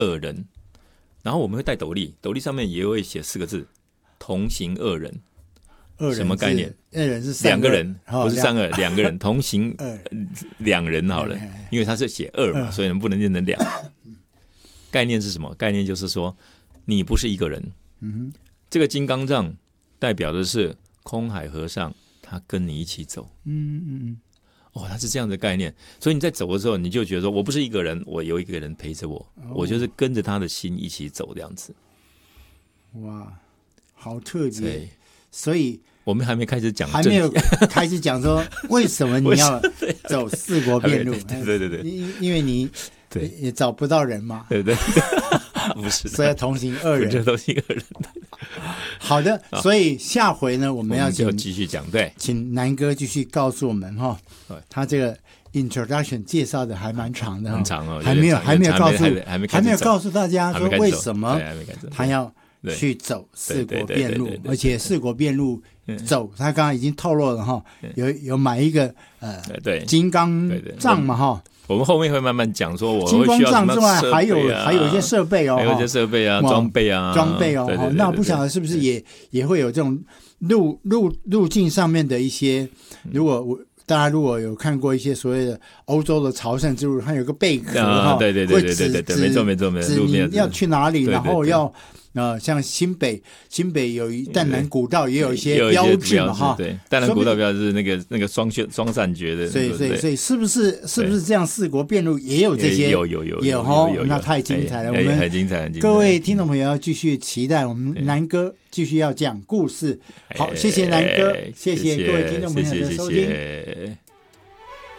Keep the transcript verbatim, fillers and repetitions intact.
二人，然后我们会戴斗笠，斗笠上面也会写四个字同行二人。 二人什么概念？ 二人是三两个人， 哦、 不是三个人，两个人同行两人好了， 哎、 因为他是写二嘛，所以不能念成两。概念是什么？概念就是说你不是一个人。 嗯哼， 这个金刚杖代表的是空海和尚，他跟你一起走。 嗯嗯嗯。 哦，它是这样的概念，所以你在走的时候，你就觉得说我不是一个人，我有一个人陪着我，哦、我就是跟着他的心一起走这样子。 哇，好特别！所以我们还没开始讲， 还没有开始讲说为什么你要走四国遍路？ 对对对对， 因因为你对也找不到人嘛， 对对，不是， 所以要同行二人， 同行二人。 好的，所以下回呢，我们要就继续讲，对， 请南哥继续告诉我们哈，他这个 introduction 介绍的还蛮长的， 很长哦， 还没有还没有告诉还没还没有告诉大家说为什么他要去走四国遍路，而且四国遍路走，他刚刚已经透露了哈，有有买一个呃金刚杖嘛哈。 我们后面会慢慢讲，说我金光会需要什么杖之外， 设备啊还有还有一些设备哦， 还有一些设备啊，装备啊， 装备哦。 对对对对对， 那我不晓得是不是也也会有这种路路路径上面的一些，如果我。大家如果有看过一些所谓的欧洲的朝圣之路，它有个贝壳哈， 对对对对对对对，没错没错没错， 指你要去哪里， 对对对然后要呃，像新北新北有一淡南古道也有一些标志嘛哈， 对，淡南古道标志那个那个双双扇诀的， 所以所以所以是不是是不是这样四国遍路也有这些？ 有有有有哈，那太精彩了，我们很精彩很精彩， 各位听众朋友要继续期待我们南哥继续要讲故事。好，谢谢南哥，谢谢各位听众朋友的收听。